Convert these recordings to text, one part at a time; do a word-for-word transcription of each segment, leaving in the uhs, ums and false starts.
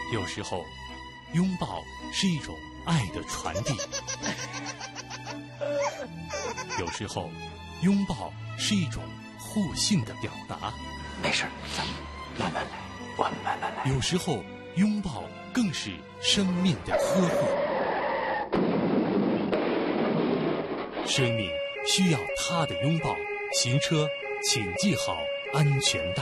有时候，拥抱是一种爱的传递；有时候，拥抱是一种互信的表达。 没事，咱们慢慢来，我们慢慢来。 有时候，拥抱更是生命的呵护。生命需要他的拥抱。行车，请系好安全带。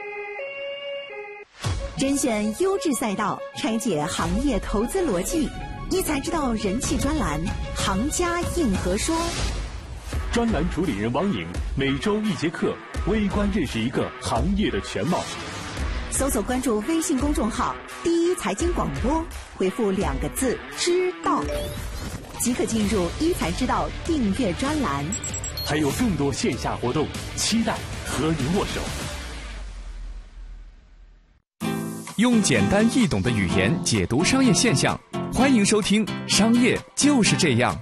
甄选优质赛道，拆解行业投资逻辑，一财知道人气专栏，行家硬核说。 专栏主理人王颖，每周一节课，微观认识一个行业的全貌。 搜索关注微信公众号第一财经广播，回复两个字知道，即可进入一财知道订阅专栏。 还有更多线下活动，期待和您握手。 用简单易懂的语言解读商业现象，欢迎收听《商业就是这样》。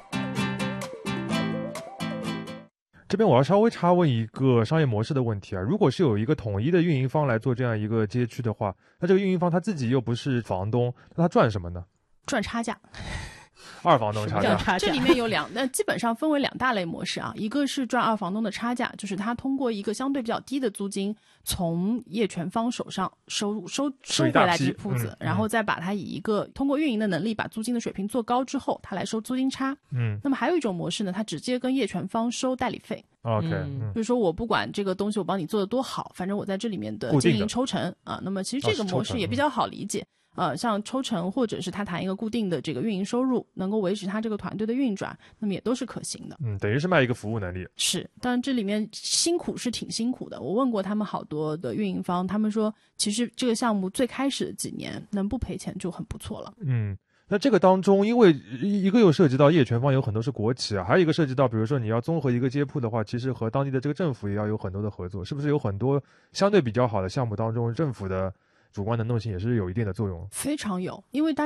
这边我要稍微插问一个商业模式的问题啊，如果是有一个统一的运营方来做这样一个街区的话，那这个运营方他自己又不是房东，那他赚什么呢？ 赚差价。 二房东差价， 这里面有两，那基本上分为两大类模式啊。一个是赚二房东的差价，就是他通过一个相对比较低的租金，从业权方手上收收收回来这铺子，嗯、然后再把它以一个通过运营的能力把租金的水平做高之后，他来收租金差。嗯，那么还有一种模式呢，他直接跟业权方收代理费。 OK， 嗯，就是说我不管这个东西我帮你做的多好，反正我在这里面的经营抽成啊。那么其实这个模式也比较好理解。呃，像抽成或者是他谈一个固定的这个运营收入，能够维持他这个团队的运转，那么也都是可行的。 嗯，等于是卖一个服务能力。 是，但这里面辛苦是挺辛苦的。我问过他们好多的运营方，他们说其实这个项目最开始的几年能不赔钱就很不错了。 嗯，那这个当中，因为一个又涉及到业权方有很多是国企啊，还有一个涉及到比如说你要综合一个街铺的话，其实和当地的这个政府也要有很多的合作，是不是有很多相对比较好的项目当中，政府的主观能动性也是有一定的作用？ 非常有，因为大